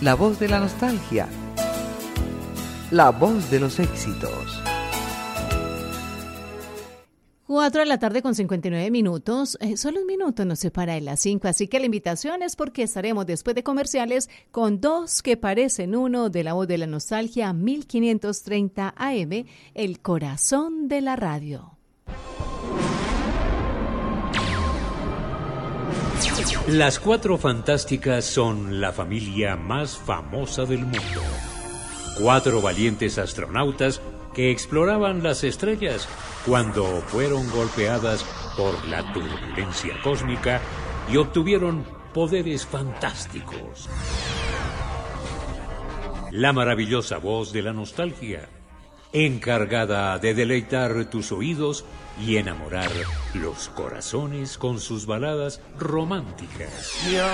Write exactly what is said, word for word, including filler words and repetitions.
La voz de la nostalgia. La voz de los éxitos. Cuatro de la tarde con cincuenta y nueve minutos. Eh, solo un minuto nos separa de las cinco, así que la invitación es porque estaremos después de comerciales con dos que parecen uno de La Voz de la Nostalgia, mil quinientos treinta A M, el corazón de la radio. Las Cuatro Fantásticas son la familia más famosa del mundo. Cuatro valientes astronautas que exploraban las estrellas cuando fueron golpeadas por la turbulencia cósmica y obtuvieron poderes fantásticos. La maravillosa voz de la nostalgia, encargada de deleitar tus oídos y enamorar los corazones con sus baladas románticas. Yo